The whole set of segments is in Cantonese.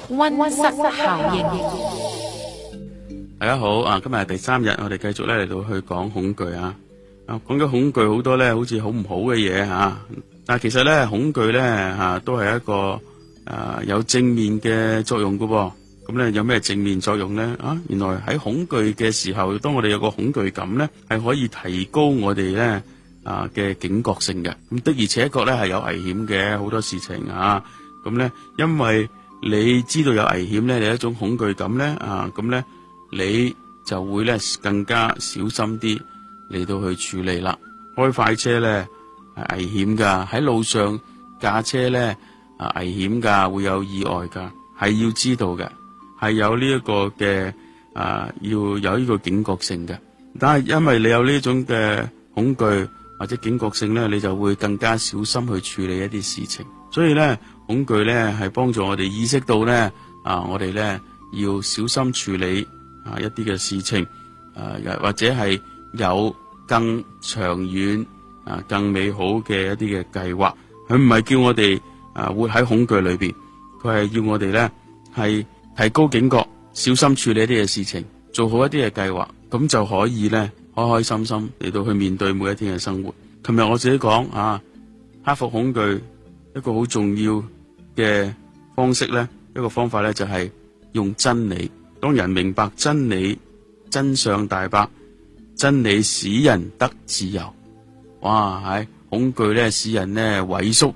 溫室效應。 大家好啊！今日係第3日，我哋繼續咧嚟到去講恐懼啊！講咗恐懼好多咧，好似好唔好嘅嘢吓，但係其實咧恐懼咧都係一個有正面嘅作用噶噃。咁咧有咩正面作用咧？原來喺恐懼嘅時候，當我哋有個恐懼感咧，係可以提高我哋咧嘅警覺性嘅。咁的而且確咧係有危險嘅好多事情啊！咁咧因為你知道有危險咧，你一種恐懼感咧咁咧你就會咧更加小心啲嚟到去處理啦。開快車咧係危險噶，喺路上駕車咧危險噶，會有意外噶，係要知道嘅，係有呢一個嘅要有呢個警覺性嘅。但係因為你有呢種嘅恐懼或者警覺性咧，你就會更加小心去處理一啲事情。所以咧恐懼咧係幫助我哋意識到咧我哋咧要小心處理一啲嘅事情，或者係有更長遠更美好嘅一啲嘅計劃。佢唔係叫我哋活喺恐懼裏邊，佢係要我哋咧係提高警覺，小心處理一啲嘅事情，做好一啲嘅計劃，咁就可以咧開開心心嚟到去面對每一天嘅生活。琴日我自己講克服恐懼一個好重要嘅方式咧，一個方法咧就係用真理。當人明白真理，真相大白，真理使人得自由。哇，係恐懼咧使人咧萎縮，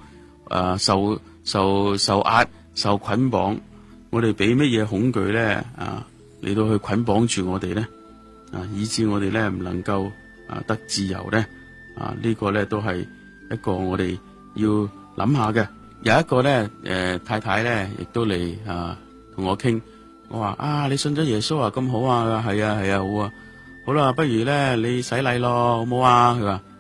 受壓，受捆綁。我哋俾乜嘢恐懼咧嚟到去捆綁住我哋咧以致我哋咧唔能夠得自由咧呢個咧都係一個我哋要諗下嘅。有一個咧太太咧亦都嚟同我傾，我話你信咗耶穌咁好啊？係啊好啊，好啦，不如咧你洗禮咯，好唔好啊？佢話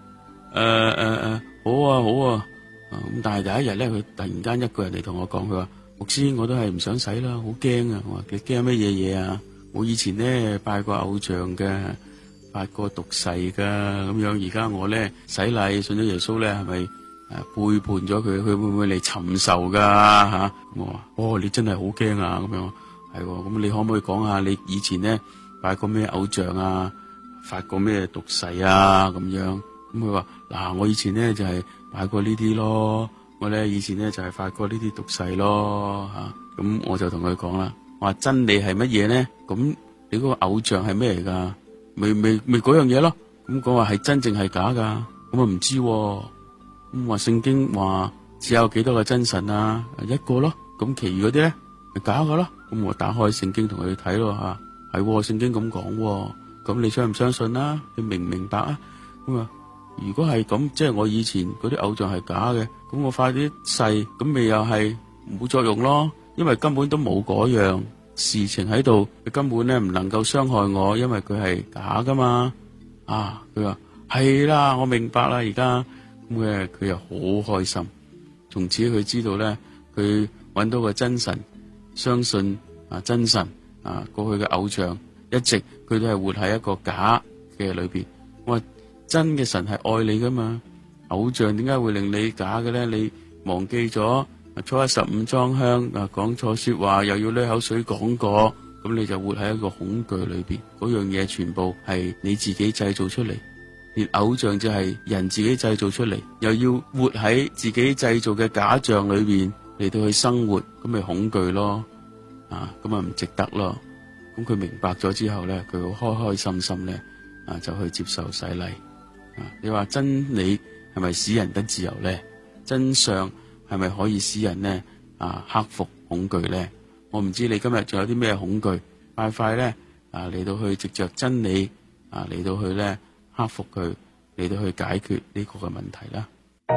好啊咁但係有一日咧佢突然間一個人嚟同我講，佢話牧師，我都係唔想洗啦，好驚啊！我話你驚乜嘢啊？我以前咧拜過偶像嘅，拜過毒誓噶，咁樣而家我咧洗禮信咗耶穌咧，係咪背叛咗佢？佢會唔會嚟尋仇噶吓？我話你真係好驚啊！咁樣係咁，你可唔可以講下你以前咧拜過咩偶像啊？發過咩毒誓啊？咁樣咁佢話我以前咧就係拜過呢啲咯，我咧以前咧就係發過呢啲毒誓咯吓。咁我就同佢講啦，我話真理係乜嘢咧？咁你嗰個偶像係咩嚟噶？咪嗰樣嘢咯。咁講話係真正係假噶，咁唔知。咁話聖經話只有幾多個真神啊？一個咯。咁其餘嗰啲咧係假嘅咯。咁我打開聖經同佢睇咯吓，係聖經咁講。咁你相唔相信啊？你明唔明白啊？咁啊，如果係咁，即係我以前嗰啲偶像係假嘅，咁我發啲誓，咁咪又係冇作用咯。因為根本都冇嗰樣事情喺度，佢根本咧唔能夠傷害我，因為佢係假噶嘛。佢話係啦，我明白啦，而家。咁佢又好開心，從此佢知道咧，佢揾到個真神，相信真神過去嘅偶像，一直佢都係活喺一個假嘅裏邊。我話真嘅神係愛你噶嘛，偶像點解會令你假嘅咧？你忘記咗初一十五裝香講錯說話，又要濺口水講過，咁你就活喺一個恐懼裏邊。嗰樣嘢全部係你自己製造出嚟。連偶像就係人自己製造出嚟，又要活喺自己製造嘅假象裏邊嚟到去生活，咁咪恐懼咯，咁啊唔值得咯。咁佢明白咗之後咧，佢好開開心心咧，就去接受洗禮。你話真理係咪使人得自由咧？真相係咪可以使人咧克服恐懼咧？我唔知你今日仲有啲咩恐懼，快咧嚟到去藉着真理嚟到去咧。克服佢嚟到去解決呢個嘅問題啦。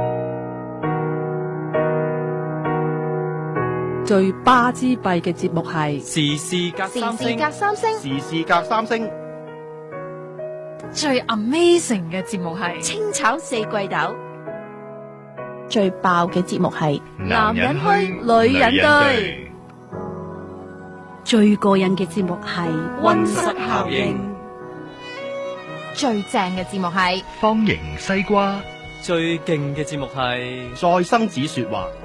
最巴之閉嘅節目係時事隔三星，時事隔三星。 最 amazing 嘅節目係清炒四季豆。最爆嘅節目係男人虛女人對。 最過癮嘅節目係溫室效應。 最正嘅節目係方形西瓜， 最勁嘅節目係再生子說話。